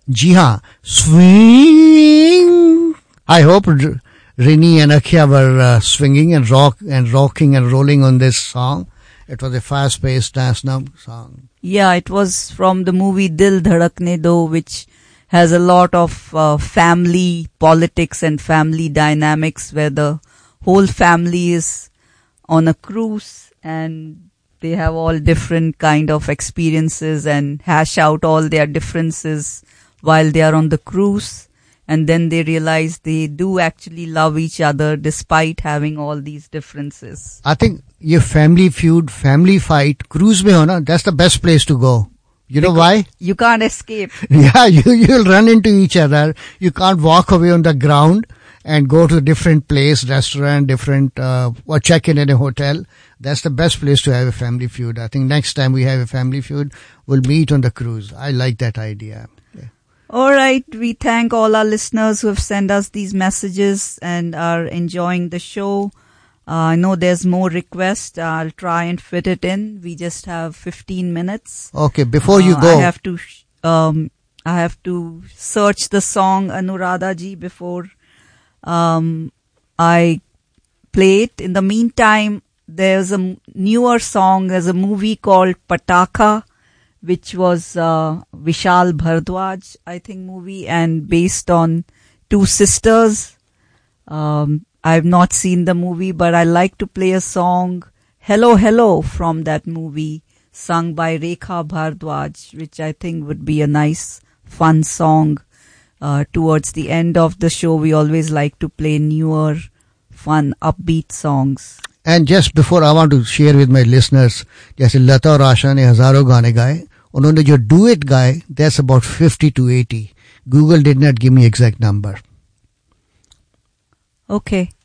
जी हाँ, swing. I hope Rini and Akia were swinging and rocking and rolling on this song. It was a fast-paced dance song. Yeah, it was from the movie Dil Dhadakne Do, which has a lot of family politics and family dynamics, where the whole family is on a cruise and they have all different kind of experiences and hash out all their differences while they are on the cruise, and then they realize they do actually love each other despite having all these differences. I think your family feud, family fight, cruise mein ho na, that's the best place to go. You know why? You can't escape. Yeah, you'll run into each other. You can't walk away on the ground and go to a different place, restaurant, or check in a hotel. That's the best place to have a family feud. I think next time we have a family feud, we'll meet on the cruise. I like that idea. Yeah. All right. We thank all our listeners who have sent us these messages and are enjoying the show. I know there's more requests. I'll try and fit it in. We just have 15 minutes. Okay, before you go, I have to search the song Anuradha ji before I play it. In the meantime, there's a newer song. There's a movie called Pataka, which was Vishal Bhardwaj, I think, movie, and based on two sisters. I've not seen the movie, but I like to play a song, Hello Hello, from that movie, sung by Rekha Bhardwaj, which I think would be a nice, fun song. Towards the end of the show, we always like to play newer, fun, upbeat songs. And just before, I want to share with my listeners, जैसे लता और आशा ने हजारों गाने गाए, उन्होंने जो duet गाए, that's about 50 to 80. Google did not give me exact number. Okay.